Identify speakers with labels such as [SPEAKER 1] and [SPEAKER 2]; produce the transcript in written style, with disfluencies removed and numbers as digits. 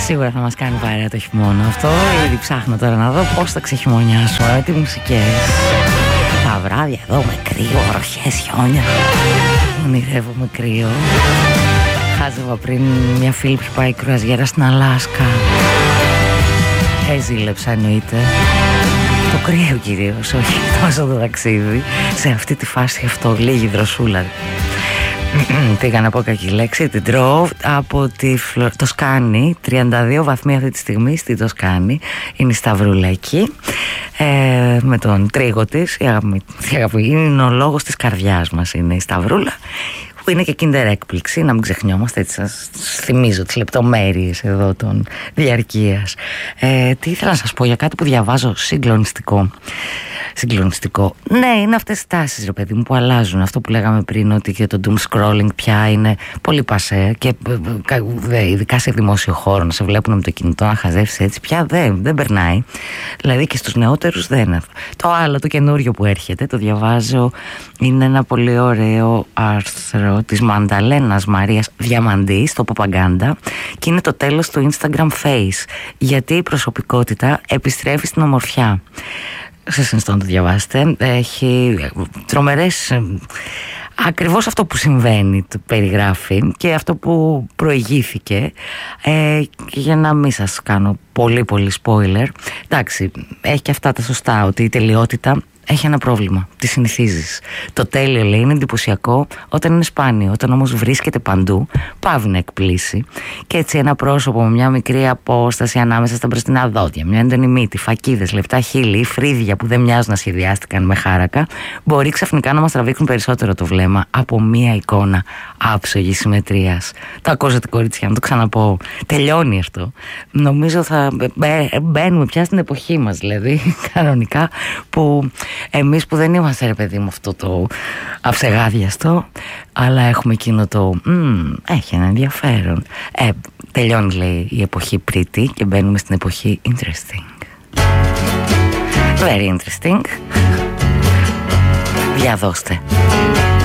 [SPEAKER 1] Σίγουρα θα μας κάνει παρέα το χειμώνα αυτό. Ήδη ψάχνω τώρα να δω πώς θα ξεχειμωνιάσουμε. Τι μουσικές. Τα βράδια εδώ με κρύο, βροχές, χιόνια. Ονειρεύομαι κρύο. Χάζευα πριν μια φίλη που πάει κρουαζιέρα στην Αλάσκα. Ζήλεψα εννοείται. Το κρύο κυρίως, όχι τόσο το ταξίδι. Σε αυτή τη φάση αυτό, λίγη δροσούλα. Πήγα να πω κακή λέξη. Την τρώω από το Σκάνι. 32 βαθμοί αυτή τη στιγμή στη Τοσκάνη. Είναι η Σταυρούλα εκεί, με τον τρίγο της. Είναι ο λόγος της καρδιάς μας, είναι η Σταυρούλα, που είναι και Kinder έκπληξη, να μην ξεχνιόμαστε, έτσι σας θυμίζω τις λεπτομέρειες εδώ των διαρκείας. Τι ήθελα να σας πω για κάτι που διαβάζω συγκλονιστικό. Ναι, είναι αυτές οι τάσεις, ρε παιδί μου, που αλλάζουν. Αυτό που λέγαμε πριν, ότι και το doom scrolling πια είναι πολύ πασέ, και ειδικά σε δημόσιο χώρο να σε βλέπουν με το κινητό να χαζεύεις έτσι, πια δεν περνάει. Δηλαδή και στους νεότερους δεν. Το άλλο, το καινούριο που έρχεται, το διαβάζω, είναι ένα πολύ ωραίο άρθρο της Μανταλένας Μαρίας Διαμαντή στο Ποπαγκάντα, και είναι το τέλος του Instagram Face, γιατί η προσωπικότητα επιστρέφει στην ομορφιά. Σας συνιστώ να το διαβάσετε. Έχει τρομερές, ακριβώς αυτό που συμβαίνει το περιγράφει και αυτό που προηγήθηκε, για να μην σας κάνω πολύ spoiler. Εντάξει, έχει και αυτά τα σωστά, ότι η τελειότητα έχει ένα πρόβλημα, τη συνηθίζεις. Το τέλειο, λέει, είναι εντυπωσιακό όταν είναι σπάνιο. Όταν όμως βρίσκεται παντού, πάβει να εκπλήσει. Και έτσι ένα πρόσωπο με μια μικρή απόσταση ανάμεσα στα μπροστινά δόντια, μια έντονη μύτη, φακίδες, λεπτά χείλη ή φρύδια που δεν μοιάζουν να σχεδιάστηκαν με χάρακα, μπορεί ξαφνικά να μας τραβήξουν περισσότερο το βλέμμα από μια εικόνα άψογη συμμετρίας. Το ακούσατε, κορίτσια, να το ξαναπώ. Τελειώνει αυτό. Νομίζω θα μπαίνουμε πια στην εποχή μας, δηλαδή, κανονικά, που εμείς που δεν είμαστε, ρε παιδί μου, αυτό το αυσεγάδιαστο, αλλά έχουμε εκείνο το έχει ένα ενδιαφέρον. Τελειώνει, λέει, η εποχή pretty και μπαίνουμε στην εποχή interesting. Very interesting. Διαδώστε.